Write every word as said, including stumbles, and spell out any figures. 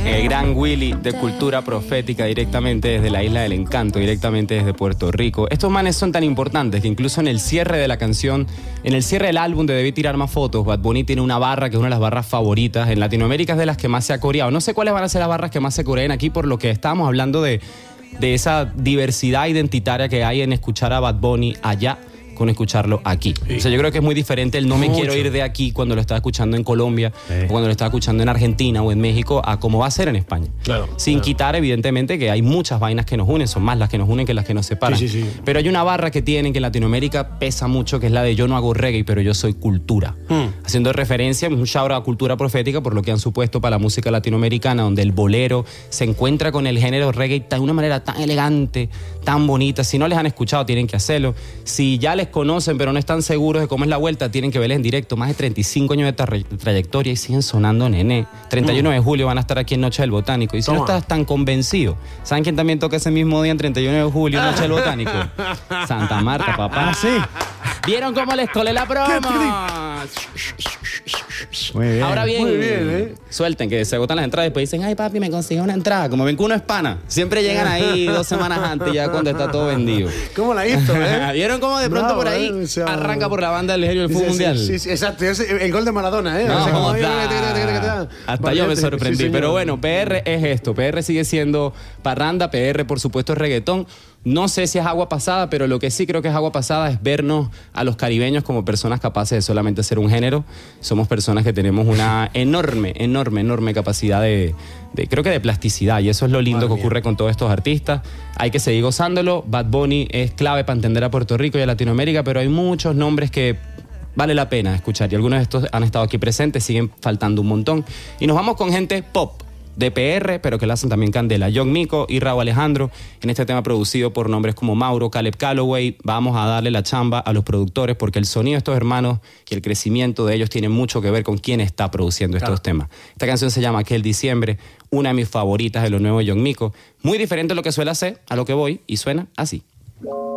El gran Willy de Cultura Profética, directamente desde la Isla del Encanto, directamente desde Puerto Rico. Estos manes son tan importantes que incluso en el cierre de la canción, en el cierre del álbum de Debí Tirar Más Fotos, Bad Bunny tiene una barra que es una de las barras favoritas. En Latinoamérica es de las que más se ha coreado. No sé cuáles van a ser las barras que más se coreen aquí, por lo que estábamos hablando de, de esa diversidad identitaria que hay en escuchar a Bad Bunny allá con escucharlo aquí. Sí. O sea, yo creo que es muy diferente el no me Mucho. quiero ir de aquí cuando lo estaba escuchando en Colombia, sí. o cuando lo estaba escuchando en Argentina o en México, a como va a ser en España. Claro, Sin claro. quitar, evidentemente, que hay muchas vainas que nos unen, son más las que nos unen que las que nos separan. Sí, sí, sí. Pero hay una barra que tienen que en Latinoamérica pesa mucho, que es la de yo no hago reggae, pero yo soy cultura. Hmm. Haciendo referencia, un shout out a Cultura Profética por lo que han supuesto para la música latinoamericana, donde el bolero se encuentra con el género reggae de una manera tan elegante, tan bonita. Si no les han escuchado, tienen que hacerlo. Si ya les conocen, pero no están seguros de cómo es la vuelta, tienen que verles en directo. Más de treinta y cinco años de tra- trayectoria y siguen sonando, nene. treinta y uno mm. de julio van a estar aquí en Noche del Botánico. Y si Toma. no estás tan convencido, ¿saben quién también toca ese mismo día en treinta y uno de julio, Noche del Botánico? Santa Marta, papá. Ah, sí. ¿Vieron cómo les colé la promo? Muy bien. Ahora bien, Muy bien, ¿eh? Suelten que se agotan las entradas y después dicen, ay papi, me consiguió una entrada. Como ven que uno es pana, siempre llegan ahí dos semanas antes ya cuando está todo vendido. ¿Cómo la hizo, eh? ¿Vieron cómo de pronto Bravo, por ahí eh, o sea, arranca por la banda del genio del fútbol sí, mundial? Sí, sí, exacto. Es el gol de Maradona, ¿eh? No, o sea, como... da. Hasta yo me sorprendí. Sí, pero bueno, P R es esto. P R sigue siendo parranda. P R, por supuesto, es reggaetón. No sé si es agua pasada, pero lo que sí creo que es agua pasada es vernos a los caribeños como personas capaces de solamente ser un género. Somos personas que tenemos una enorme, enorme, enorme capacidad de, de creo que de plasticidad, y eso es lo lindo Madre que mía. ocurre con todos estos artistas. Hay que seguir gozándolo. Bad Bunny es clave para entender a Puerto Rico y a Latinoamérica, pero hay muchos nombres que vale la pena escuchar, y algunos de estos han estado aquí presentes, siguen faltando un montón. Y nos vamos con gente pop de P R, pero que la hacen también candela. John Mico y Raúl Alejandro, en este tema producido por nombres como Mauro, Caleb Calloway. Vamos a darle la chamba a los productores porque el sonido de estos hermanos y el crecimiento de ellos tiene mucho que ver con quién está produciendo estos claro. temas. Esta canción se llama Aquel Diciembre, una de mis favoritas de lo nuevo de John Mico. Muy diferente a lo que suele hacer, a lo que voy, y suena así.